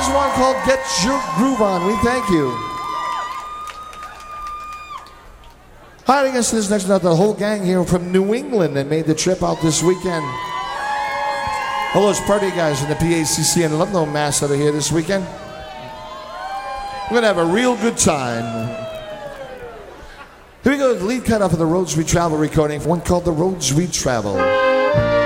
Here's one called Get Your Groove On. We thank you. Hi, I guess this next, the whole gang here from New England that made the trip out this weekend. All those party guys in the PACC and Ludlow, Mass that are here this weekend. We're going to have a real good time. Here we go, the lead cut off of the Roads We Travel recording, one called The Roads We Travel.